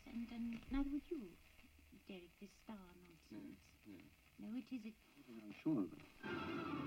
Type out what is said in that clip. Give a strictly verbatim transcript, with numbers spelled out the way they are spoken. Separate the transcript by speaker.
Speaker 1: and, and neither would you, Derek, this star nonsense.
Speaker 2: No, no.
Speaker 1: No, it is a...
Speaker 2: I'm sure of it.